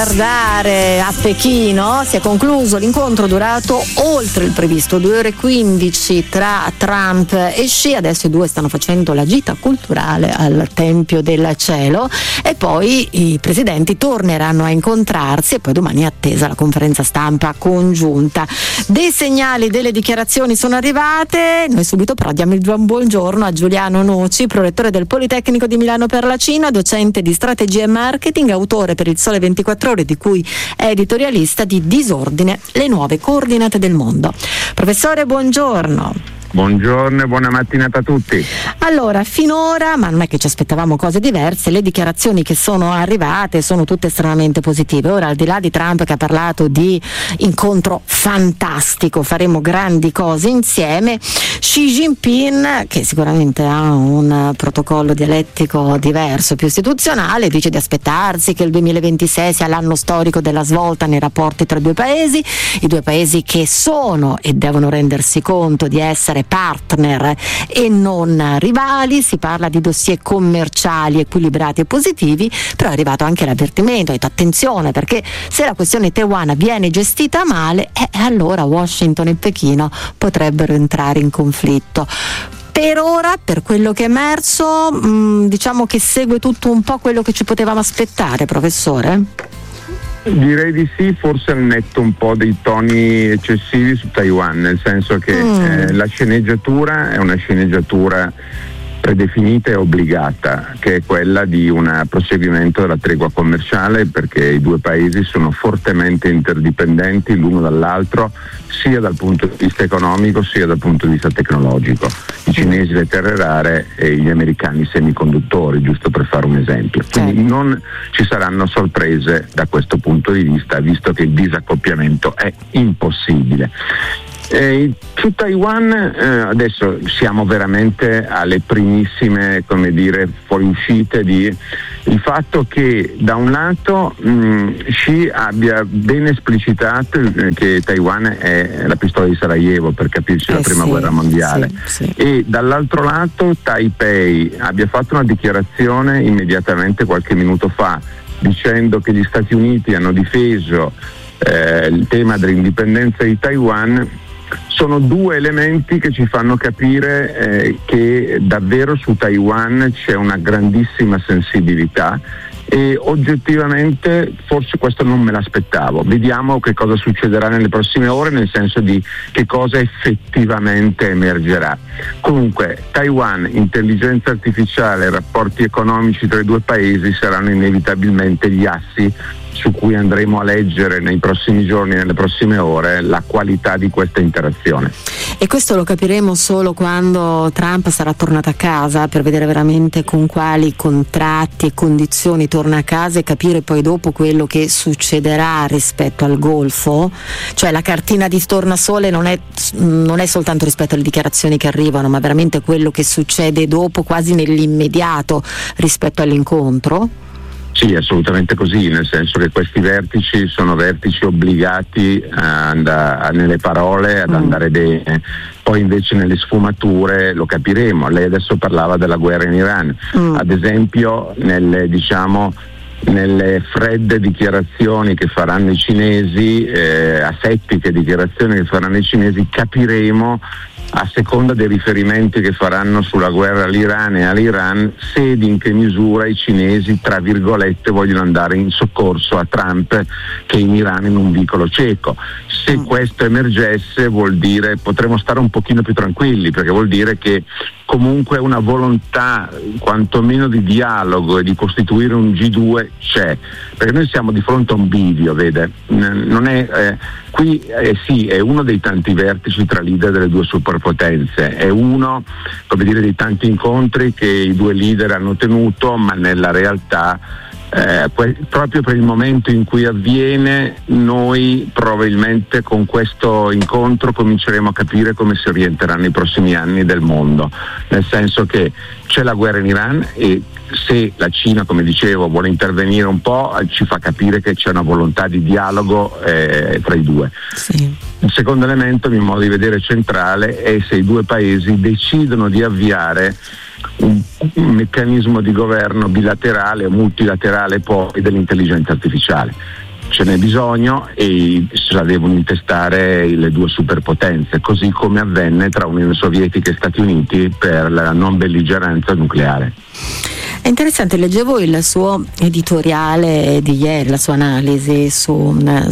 Guardare a Pechino si è concluso l'incontro durato oltre il previsto 2 ore e 15 tra Trump e Xi. Adesso i due stanno facendo la gita culturale al Tempio del Cielo e poi i presidenti torneranno a incontrarsi e poi domani è attesa la conferenza stampa congiunta. Dei segnali, delle dichiarazioni sono arrivate, noi subito però diamo il buongiorno a Giuliano Noci, prorettore del Politecnico di Milano per la Cina, docente di strategia e marketing, autore per il Sole 24 Ore, di cui è editorialista, di Disordine, le nuove coordinate del mondo. Professore, buongiorno. Buongiorno e buona mattinata a tutti. Allora, finora, ma non è che ci aspettavamo cose diverse, le dichiarazioni che sono arrivate sono tutte estremamente positive. Ora, al di là di Trump che ha parlato di incontro fantastico, faremo grandi cose insieme, Xi Jinping, che sicuramente ha un protocollo dialettico diverso, più istituzionale, dice di aspettarsi che il 2026 sia l'anno storico della svolta nei rapporti tra i due paesi che sono e devono rendersi conto di essere partner e non rivali. Si parla di dossier commerciali equilibrati e positivi, però è arrivato anche l'avvertimento, ha detto attenzione, perché se la questione Taiwan viene gestita male, allora Washington e Pechino potrebbero entrare in conflitto. Per ora, per quello che è emerso, diciamo che segue tutto un po' quello che ci potevamo aspettare, professore? Direi di sì, forse al netto un po' dei toni eccessivi su Taiwan, nel senso che la sceneggiatura è una sceneggiatura predefinita e obbligata, che è quella di un proseguimento della tregua commerciale, perché i due paesi sono fortemente interdipendenti l'uno dall'altro, sia dal punto di vista economico sia dal punto di vista tecnologico. I cinesi le terre rare e gli americani i semiconduttori, giusto per fare un esempio. Quindi non ci saranno sorprese da questo punto di vista, visto che il disaccoppiamento è impossibile. Su Taiwan adesso siamo veramente alle primissime, fuoriuscite di il fatto che da un lato Xi abbia ben esplicitato che Taiwan è la pistola di Sarajevo, per capirci, la prima guerra mondiale, sì. E dall'altro lato Taipei abbia fatto una dichiarazione immediatamente qualche minuto fa dicendo che gli Stati Uniti hanno difeso il tema dell'indipendenza di Taiwan. Sono due elementi che ci fanno capire che davvero su Taiwan c'è una grandissima sensibilità e oggettivamente forse questo non me l'aspettavo. Vediamo che cosa succederà nelle prossime ore, nel senso di che cosa effettivamente emergerà. Comunque Taiwan, intelligenza artificiale, rapporti economici tra i due paesi saranno inevitabilmente gli assi su cui andremo a leggere nei prossimi giorni, nelle prossime ore, la qualità di questa interazione. E questo lo capiremo solo quando Trump sarà tornato a casa, per vedere veramente con quali contratti e condizioni torna a casa e capire poi dopo quello che succederà rispetto al Golfo. Cioè la cartina di tornasole non è soltanto rispetto alle dichiarazioni che arrivano, ma veramente quello che succede dopo, quasi nell'immediato rispetto all'incontro. Sì, assolutamente così, nel senso che questi vertici sono vertici obbligati nelle parole ad andare bene, poi invece nelle sfumature lo capiremo. Lei adesso parlava della guerra in Iran, ad esempio nelle fredde dichiarazioni che faranno i cinesi, asettiche dichiarazioni che faranno i cinesi, capiremo a seconda dei riferimenti che faranno sulla guerra all'Iran e all'Iran, se ed in che misura i cinesi, tra virgolette, vogliono andare in soccorso a Trump che in Iran è in un vicolo cieco. Se questo emergesse vuol dire potremo stare un pochino più tranquilli, perché vuol dire che comunque una volontà quantomeno di dialogo e di costituire un G2 c'è, perché noi siamo di fronte a un bivio, vede, non è qui sì, è uno dei tanti vertici tra leader delle due superpotenze, è uno, dei tanti incontri che i due leader hanno tenuto, ma nella realtà proprio per il momento in cui avviene, noi probabilmente con questo incontro cominceremo a capire come si orienteranno i prossimi anni del mondo, nel senso che c'è la guerra in Iran e se la Cina, come dicevo, vuole intervenire un po', ci fa capire che c'è una volontà di dialogo tra i due. Sì. Il secondo elemento, a mio modo di vedere, centrale è se i due paesi decidono di avviare un meccanismo di governo bilaterale o multilaterale poi dell'intelligenza artificiale. ce n'è bisogno e se la devono intestare le due superpotenze, così come avvenne tra Unione Sovietica e Stati Uniti per la non belligeranza nucleare. È interessante, leggevo il suo editoriale di ieri, la sua analisi sul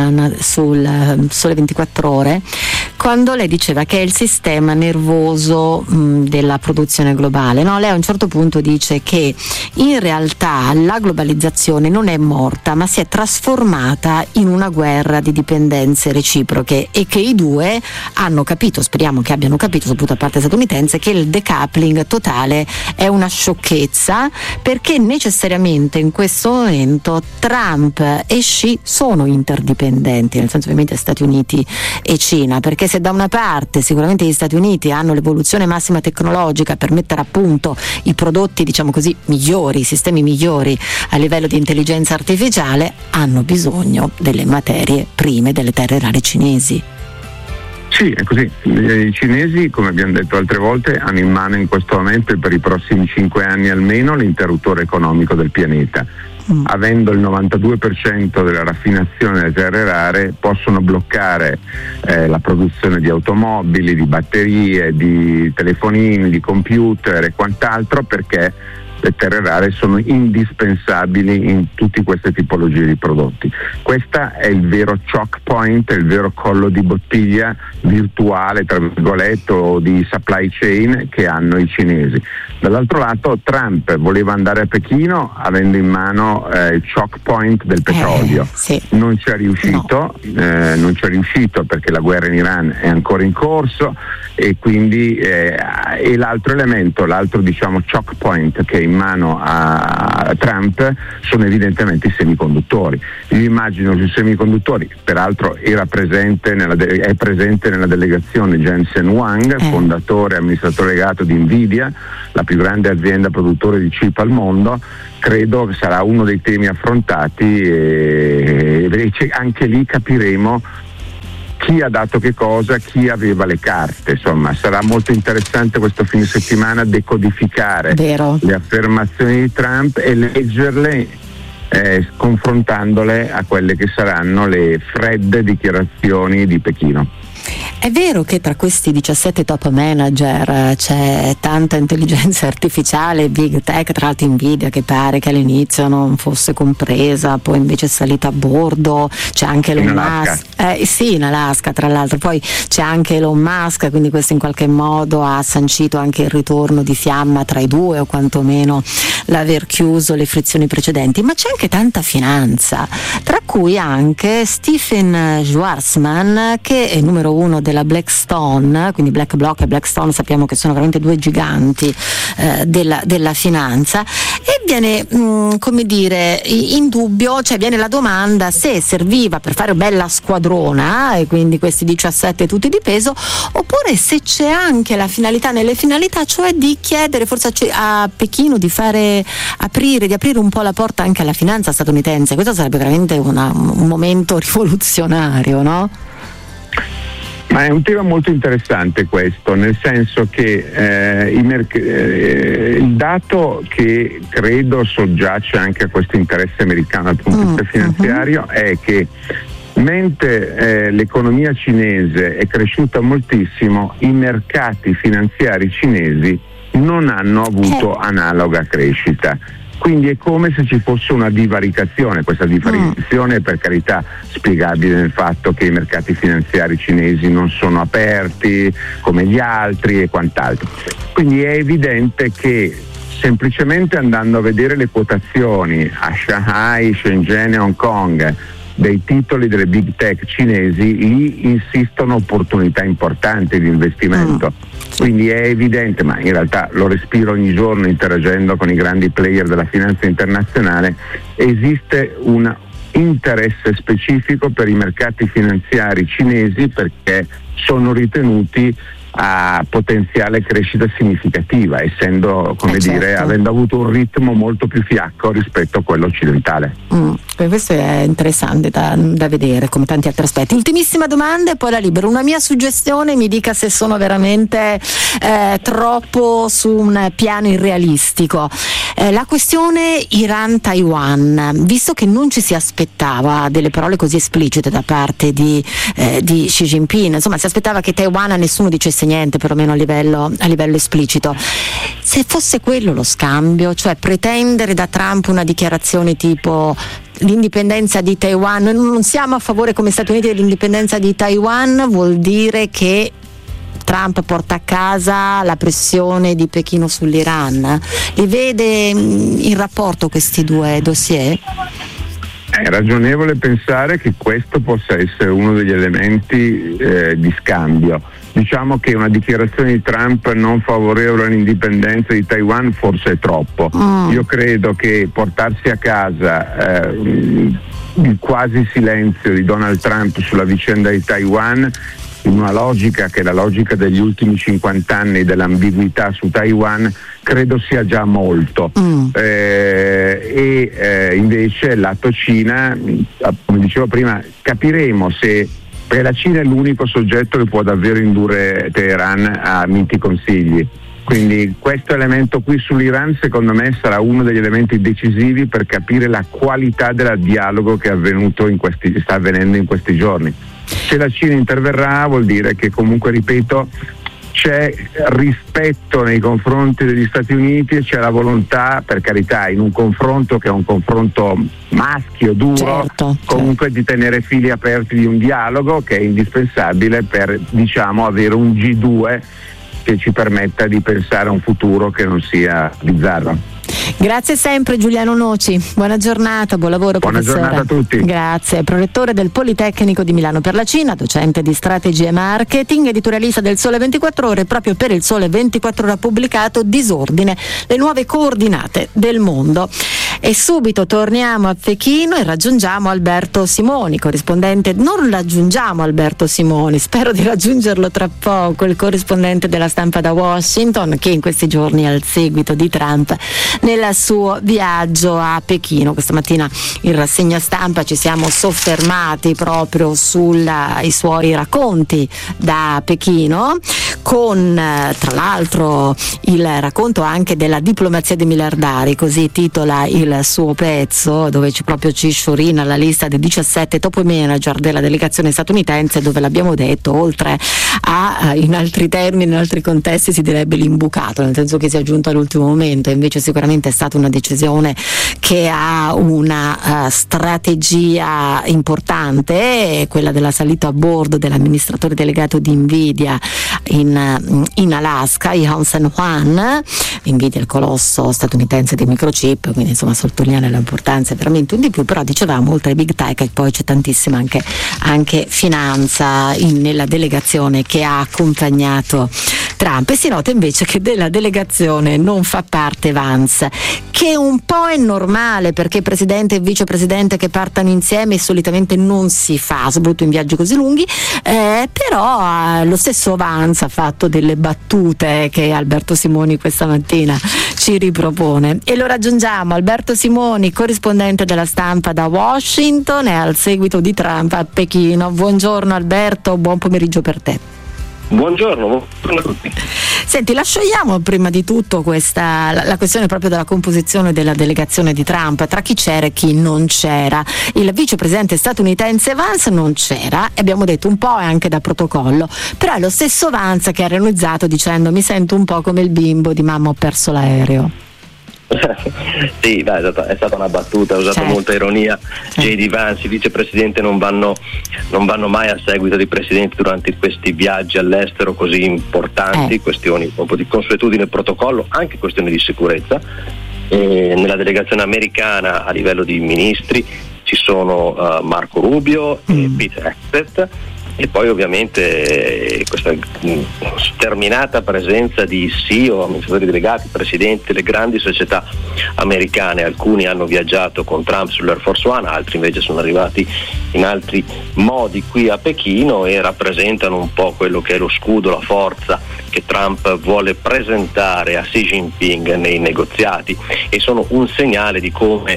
Sole 24 Ore, quando lei diceva che è il sistema nervoso della produzione globale, no? Lei a un certo punto dice che in realtà la globalizzazione non è morta, ma si è trasformata in una guerra di dipendenze reciproche, e che i due hanno capito, speriamo che abbiano capito, soprattutto da parte statunitense, che il decoupling totale è una sciocchezza, perché necessariamente in questo momento Trump e Xi sono interdipendenti, nel senso ovviamente Stati Uniti e Cina, perché se da una parte sicuramente gli Stati Uniti hanno l'evoluzione massima tecnologica per mettere a punto i prodotti, diciamo così, migliori, i sistemi migliori a livello di intelligenza artificiale, hanno bisogno delle materie prime, delle terre rare cinesi. Sì, è così. I cinesi, come abbiamo detto altre volte, hanno in mano in questo momento e per i prossimi 5 anni almeno l'interruttore economico del pianeta. Avendo il 92% della raffinazione delle terre rare, possono bloccare la produzione di automobili, di batterie, di telefonini, di computer e quant'altro, perché le terre rare sono indispensabili in tutte queste tipologie di prodotti. Questo è il vero choke point, il vero collo di bottiglia virtuale, tra virgolette, o di supply chain che hanno i cinesi. Dall'altro lato Trump voleva andare a Pechino avendo in mano il choke point del petrolio. Sì. Non ci è riuscito, non ci è riuscito perché la guerra in Iran è ancora in corso, e quindi e l'altro elemento, diciamo choke point che è in mano a Trump sono evidentemente i semiconduttori. Io immagino sui semiconduttori, peraltro è presente nella delegazione Jensen Huang, fondatore e amministratore delegato di Nvidia, la più grande azienda produttore di chip al mondo. Credo che sarà uno dei temi affrontati e anche lì capiremo chi ha dato che cosa, chi aveva le carte. Insomma, sarà molto interessante questo fine settimana decodificare le affermazioni di Trump e leggerle, confrontandole a quelle che saranno le fredde dichiarazioni di Pechino. È vero che tra questi 17 top manager c'è tanta intelligenza artificiale, big tech, tra l'altro Nvidia che pare che all'inizio non fosse compresa, poi invece è salita a bordo, c'è anche Elon Musk, sì, in Alaska tra l'altro, poi c'è anche Elon Musk, quindi questo in qualche modo ha sancito anche il ritorno di fiamma tra i due, o quantomeno l'aver chiuso le frizioni precedenti. Ma c'è anche tanta finanza, tra cui anche Stephen Schwarzman, che è il numero uno della Blackstone, quindi BlackBlock e Blackstone sappiamo che sono veramente due giganti della finanza, e viene come dire in dubbio, cioè viene la domanda se serviva per fare bella squadrona e quindi questi 17 tutti di peso, oppure se c'è anche la finalità nelle finalità, cioè di chiedere forse a Pechino di aprire un po' la porta anche alla finanza statunitense. Questo sarebbe veramente un momento rivoluzionario, no? Ma è un tema molto interessante questo, nel senso che il dato che credo soggiace anche a questo interesse americano dal punto di vista finanziario è che mentre l'economia cinese è cresciuta moltissimo, i mercati finanziari cinesi non hanno avuto analoga crescita. Quindi è come se ci fosse una divaricazione. Questa divaricazione è per carità spiegabile nel fatto che i mercati finanziari cinesi non sono aperti come gli altri e quant'altro. Quindi è evidente che semplicemente andando a vedere le quotazioni a Shanghai, Shenzhen e Hong Kong dei titoli delle big tech cinesi, lì insistono opportunità importanti di investimento. Quindi è evidente, ma in realtà lo respiro ogni giorno interagendo con i grandi player della finanza internazionale, esiste un interesse specifico per i mercati finanziari cinesi perché sono ritenuti ha potenziale crescita significativa, essendo, avendo avuto un ritmo molto più fiacco rispetto a quello occidentale. Questo è interessante da vedere, come tanti altri aspetti. Ultimissima domanda e poi la libero. Una mia suggestione, mi dica se sono veramente troppo su un piano irrealistico. La questione Iran-Taiwan, visto che non ci si aspettava delle parole così esplicite da parte di Xi Jinping, insomma si aspettava che Taiwan a nessuno dicesse niente, perlomeno a livello esplicito. Se fosse quello lo scambio, cioè pretendere da Trump una dichiarazione tipo l'indipendenza di Taiwan, non siamo a favore come Stati Uniti dell'indipendenza di Taiwan, vuol dire che Trump porta a casa la pressione di Pechino sull'Iran. Li vede in rapporto questi due dossier? È ragionevole pensare che questo possa essere uno degli elementi di scambio. Diciamo che una dichiarazione di Trump non favorevole all'indipendenza di Taiwan forse è troppo. Io credo che portarsi a casa il quasi silenzio di Donald Trump sulla vicenda di Taiwan, in una logica che è la logica degli ultimi 50 anni dell'ambiguità su Taiwan, credo sia già molto. Invece lato Cina, come dicevo prima, capiremo se, perché la Cina è l'unico soggetto che può davvero indurre Teheran a miti consigli. Quindi questo elemento qui sull'Iran secondo me sarà uno degli elementi decisivi per capire la qualità del dialogo che sta avvenendo in questi giorni. Se la Cina interverrà vuol dire che comunque, ripeto, c'è rispetto nei confronti degli Stati Uniti e c'è la volontà, per carità, in un confronto che è un confronto maschio, duro, comunque di tenere fili aperti di un dialogo che è indispensabile per, avere un G2 che ci permetta di pensare a un futuro che non sia bizzarro. Grazie sempre Giuliano Noci, buona giornata, buon lavoro professore. Buona giornata a tutti. Grazie, prorettore del Politecnico di Milano per la Cina, docente di strategia e marketing, editorialista del Sole 24 Ore. Proprio per il Sole 24 Ore ha pubblicato Disordine, le nuove coordinate del mondo. E subito torniamo a Pechino e raggiungiamo Alberto Simoni, corrispondente, non raggiungiamo Alberto Simoni, spero di raggiungerlo tra poco, il corrispondente della Stampa da Washington, che in questi giorni è al seguito di Trump nel suo viaggio a Pechino. Questa mattina in rassegna stampa ci siamo soffermati proprio sui suoi racconti da Pechino, con tra l'altro il racconto anche della diplomazia dei miliardari, così titola il suo pezzo, dove ci sciorina la lista dei 17 top manager della delegazione statunitense, dove l'abbiamo detto, oltre a in altri termini, in altri contesti si direbbe l'imbucato, nel senso che si è giunto all'ultimo momento. Invece sicuramente è stata una decisione che ha una strategia importante, quella della salita a bordo dell'amministratore delegato di Nvidia in Alaska, Johnson Huang. Nvidia è il colosso statunitense di microchip, quindi insomma sottolineare l'importanza veramente un di più. Però dicevamo, oltre ai big tech poi c'è tantissima anche finanza nella delegazione che ha accompagnato Trump. E si nota invece che della delegazione non fa parte Vance, che un po' è normale, perché presidente e vicepresidente che partano insieme solitamente non si fa, soprattutto in viaggi così lunghi, però lo stesso Vance ha fatto delle battute che Alberto Simoni questa mattina ci ripropone. E lo raggiungiamo, Alberto Simoni, corrispondente della Stampa da Washington, e al seguito di Trump a Pechino. Buongiorno Alberto, buon pomeriggio per te. Buongiorno a tutti. Senti, la sciogliamo prima di tutto la questione proprio della composizione della delegazione di Trump, tra chi c'era e chi non c'era. Il vicepresidente statunitense Vance non c'era, e abbiamo detto un po' anche da protocollo, però è lo stesso Vance che ha ironizzato dicendo: mi sento un po' come il bimbo di mamma ho perso l'aereo. Sì, è stata una battuta, ha usato molta ironia. J.D. Vance, i vicepresidenti non vanno mai a seguito di presidenti durante questi viaggi all'estero così importanti, questioni un po' di consuetudine e protocollo, anche questioni di sicurezza. Nella delegazione americana a livello di ministri ci sono Marco Rubio e Pete Hegseth, e poi ovviamente questa sterminata presenza di CEO, amministratori delegati, presidenti delle grandi società americane. Alcuni hanno viaggiato con Trump sull'Air Force One, altri invece sono arrivati in altri modi qui a Pechino e rappresentano un po' quello che è lo scudo, la forza che Trump vuole presentare a Xi Jinping nei negoziati, e sono un segnale di come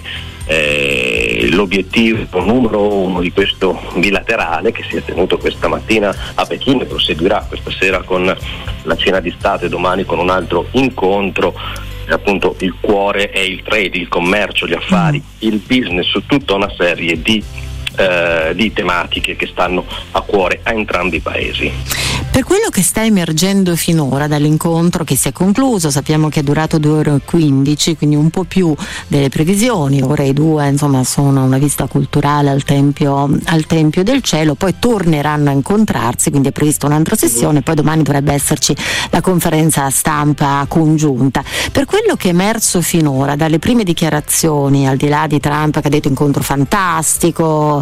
l'obiettivo numero uno di questo bilaterale, che si è tenuto questa mattina a Pechino e proseguirà questa sera con la cena di Stato e domani con un altro incontro, appunto il cuore è il trade, il commercio, gli affari, il business, su tutta una serie di tematiche che stanno a cuore a entrambi i paesi. Per quello che sta emergendo finora dall'incontro che si è concluso, sappiamo che è durato 2 ore e 15, quindi un po' più delle previsioni, ore e 2, insomma, sono una visita culturale al Tempio del Cielo, poi torneranno a incontrarsi, quindi è prevista un'altra sessione, poi domani dovrebbe esserci la conferenza stampa congiunta. Per quello che è emerso finora dalle prime dichiarazioni, al di là di Trump che ha detto incontro fantastico,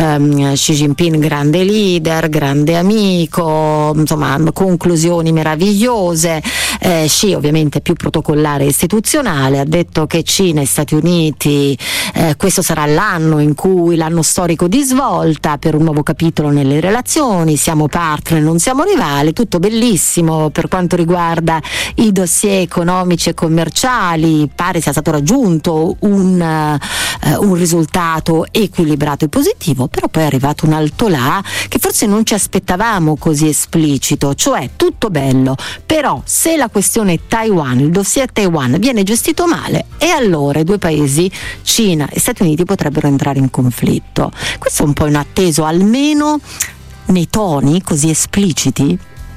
Xi Jinping grande leader, grande amico, insomma conclusioni meravigliose, Xi ovviamente più protocollare e istituzionale, ha detto che Cina e Stati Uniti questo sarà l'anno storico di svolta per un nuovo capitolo nelle relazioni, siamo partner, non siamo rivali, tutto bellissimo per quanto riguarda i dossier economici e commerciali, pare sia stato raggiunto un risultato equilibrato e positivo, però poi è arrivato un altolà che forse non ci aspettavamo così esplicito, cioè tutto bello, però se la questione Taiwan, il dossier Taiwan viene gestito male, e allora i due paesi, Cina e Stati Uniti, potrebbero entrare in conflitto. Questo è un po' inatteso, almeno nei toni così espliciti?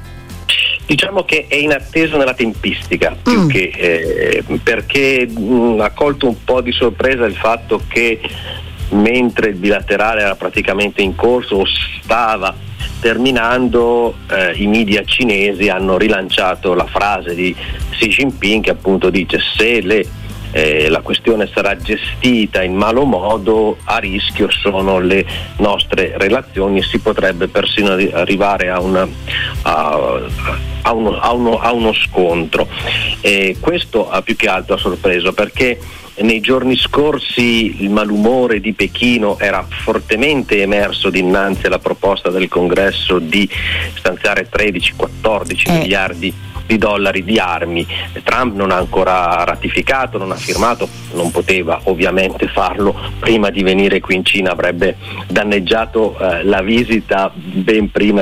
Diciamo che è inatteso nella tempistica, più che perché ha colto un po' di sorpresa il fatto che mentre il bilaterale era praticamente in corso o stava terminando, i media cinesi hanno rilanciato la frase di Xi Jinping che appunto dice: se la questione sarà gestita in malo modo, a rischio sono le nostre relazioni, e si potrebbe persino arrivare a uno scontro. Questo più che altro ha sorpreso, perché nei giorni scorsi il malumore di Pechino era fortemente emerso dinanzi alla proposta del Congresso di stanziare 13-14 miliardi di dollari di armi. Trump non ha ancora ratificato, non ha firmato, non poteva ovviamente farlo prima di venire qui in Cina, avrebbe danneggiato la visita ben prima